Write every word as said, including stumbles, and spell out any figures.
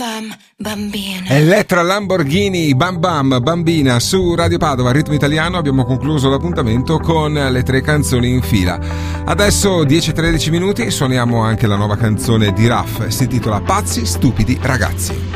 Bam, bambina. Elettra Lamborghini, Bam Bam, Bambina, su Radio Padova, Ritmo Italiano. Abbiamo concluso l'appuntamento con le tre canzoni in fila. Adesso dieci tredici minuti, suoniamo anche la nuova canzone di Raff, si intitola Pazzi Stupidi Ragazzi.